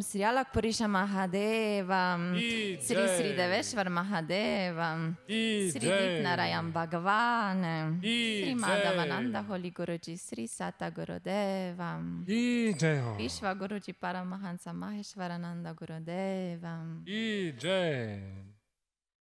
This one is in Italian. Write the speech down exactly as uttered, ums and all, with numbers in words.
Sri Alakpurisha Mahadevam, Ki Sri Jai. Sri Deveshwar Mahadevam, Ki Sri Jai. Deepnarayan Bhagavan, Ki Sri Jai. Madhavananda Holy Guruji, Sri Sata Gurudevam, Ki Jai Ho. Vishwa Guruji Paramahansa Maheshwarananda Gurudevam. Ki Jai.